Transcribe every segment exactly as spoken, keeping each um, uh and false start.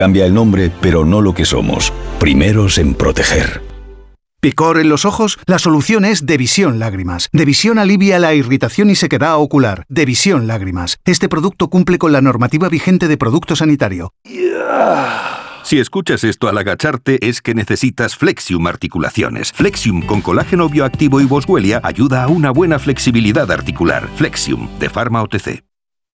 Cambia el nombre, pero no lo que somos. Primeros en proteger. ¿Picor en los ojos? La solución es Devisión Lágrimas. Devisión alivia la irritación y sequedad ocular. Devisión Lágrimas. Este producto cumple con la normativa vigente de producto sanitario. Si escuchas esto al agacharte, es que necesitas Flexium Articulaciones. Flexium con colágeno bioactivo y boswellia ayuda a una buena flexibilidad articular. Flexium, de Pharma O T C.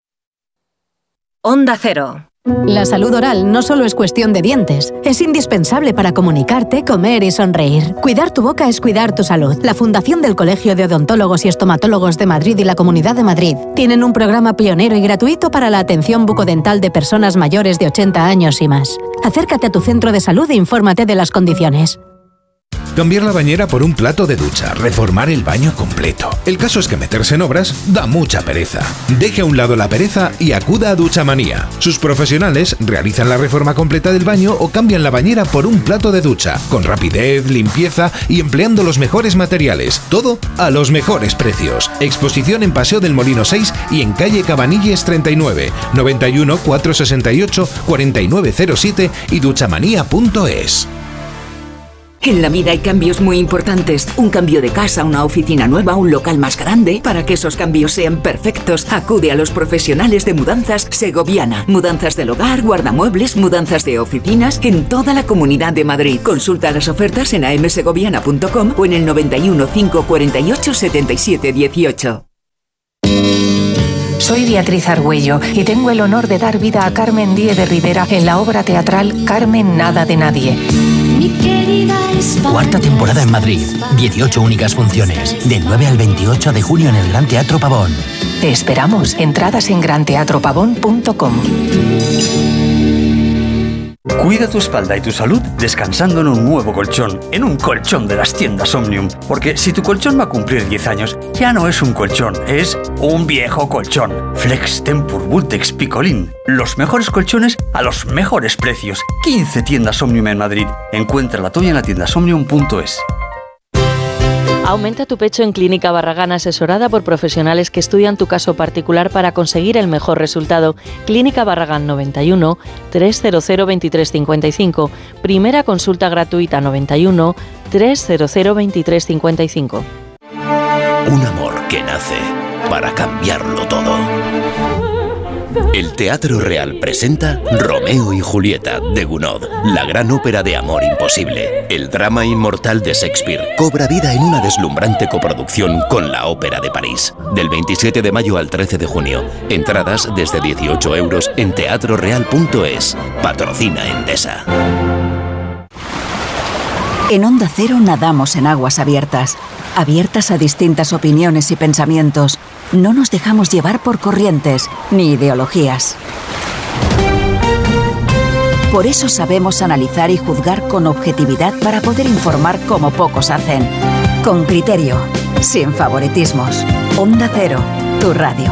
Onda Cero. La salud oral no solo es cuestión de dientes, es indispensable para comunicarte, comer y sonreír. Cuidar tu boca es cuidar tu salud. La Fundación del Colegio de Odontólogos y Estomatólogos de Madrid y la Comunidad de Madrid tienen un programa pionero y gratuito para la atención bucodental de personas mayores de ochenta años y más. Acércate a tu centro de salud e infórmate de las condiciones. Cambiar la bañera por un plato de ducha, reformar el baño completo. El caso es que meterse en obras da mucha pereza. Deje a un lado la pereza y acuda a Duchamanía. Sus profesionales realizan la reforma completa del baño o cambian la bañera por un plato de ducha, con rapidez, limpieza y empleando los mejores materiales. Todo a los mejores precios. Exposición en Paseo del Molino seis y en calle Cabanilles treinta y nueve, noventa y uno, cuatrocientos sesenta y ocho, cuarenta y nueve cero siete y duchamanía punto es. En la vida hay cambios muy importantes. Un cambio de casa, una oficina nueva, un local más grande. Para que esos cambios sean perfectos, acude a los profesionales de Mudanzas Segoviana. Mudanzas del hogar, guardamuebles, mudanzas de oficinas en toda la Comunidad de Madrid. Consulta las ofertas en a m segoviana punto com o en el noventa y uno, cinco cuarenta y ocho, setenta y siete dieciocho. Soy Beatriz Argüello y tengo el honor de dar vida a Carmen Díez de Rivera en la obra teatral Carmen Nada de Nadie. Cuarta temporada en Madrid, dieciocho únicas funciones, del nueve al veintiocho de junio en el Gran Teatro Pavón. Te esperamos. Entradas en gran teatro pavón punto com. Cuida tu espalda y tu salud descansando en un nuevo colchón, en un colchón de las tiendas Omnium. Porque si tu colchón va a cumplir diez años, ya no es un colchón, es un viejo colchón. Flex Tempur Vultex Picolín. Los mejores colchones a los mejores precios. quince tiendas Omnium en Madrid. Encuentra la tuya en la tienda omnium punto es. Aumenta tu pecho en Clínica Barragán, asesorada por profesionales que estudian tu caso particular para conseguir el mejor resultado. Clínica Barragán noventa y uno, trescientos veintitrés cincuenta y cinco. Primera consulta gratuita noventa y uno, trescientos veintitrés cincuenta y cinco. Un amor que nace para cambiarlo todo. El Teatro Real presenta Romeo y Julieta de Gounod, la gran ópera de amor imposible. El drama inmortal de Shakespeare cobra vida en una deslumbrante coproducción con la Ópera de París. Del veintisiete de mayo al trece de junio. Entradas desde dieciocho euros en teatro real punto es. Patrocina Endesa. En Onda Cero nadamos en aguas abiertas. Abiertas a distintas opiniones y pensamientos. No nos dejamos llevar por corrientes ni ideologías. Por eso sabemos analizar y juzgar con objetividad para poder informar como pocos hacen. Con criterio, sin favoritismos. Onda Cero, tu radio.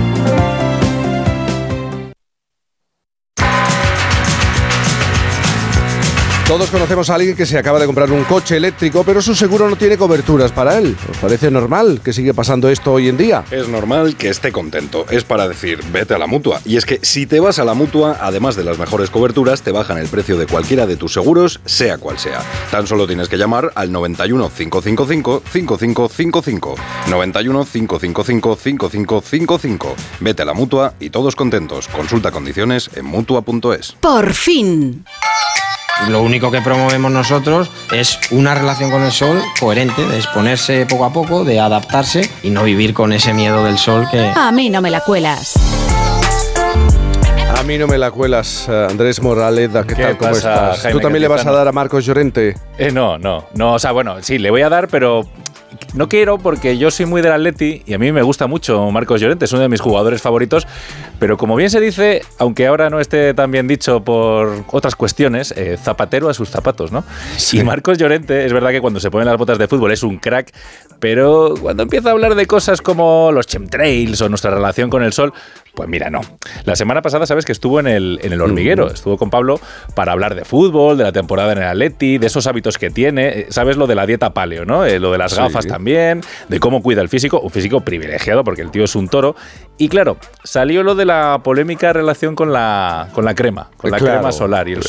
Todos conocemos a alguien que se acaba de comprar un coche eléctrico, pero su seguro no tiene coberturas para él. ¿Os parece normal que sigue pasando esto hoy en día? Es normal que esté contento. Es para decir, vete a la Mutua. Y es que si te vas a la Mutua, además de las mejores coberturas, te bajan el precio de cualquiera de tus seguros, sea cual sea. Tan solo tienes que llamar al noventa y uno, cinco cinco cinco, cinco cinco cinco cinco. noventa y uno, cinco cinco cinco, cinco cinco cinco cinco. Vete a la Mutua y todos contentos. Consulta condiciones en mutua punto es. ¡Por fin! Lo único que promovemos nosotros es una relación con el sol coherente, de exponerse poco a poco, de adaptarse y no vivir con ese miedo del sol que... A mí no me la cuelas. A mí no me la cuelas, Andrés Moraleda, ¿qué, ¿Qué tal? ¿Cómo pasa, estás? Jaime, ¿Tú también le vas a dar a Marcos Llorente? Eh, no, no, no, o sea, bueno, sí, le voy a dar, pero... No quiero porque yo soy muy del Atleti y a mí me gusta mucho Marcos Llorente, es uno de mis jugadores favoritos, pero como bien se dice, aunque ahora no esté tan bien dicho por otras cuestiones, eh, zapatero a sus zapatos, ¿no? Sí. Y Marcos Llorente, es verdad que cuando se pone las botas de fútbol es un crack, pero cuando empieza a hablar de cosas como los chemtrails o nuestra relación con el sol, pues mira, no. La semana pasada, sabes que estuvo en el, en el Hormiguero, mm. estuvo con Pablo para hablar de fútbol, de la temporada en el Atleti, de esos hábitos que tiene, sabes lo de la dieta paleo, ¿no? Eh, lo de las gafas sí. también, de cómo cuida el físico, un físico privilegiado porque el tío es un toro. Y claro, salió lo de la polémica relación con la, con la crema, con la claro, crema solar y el eso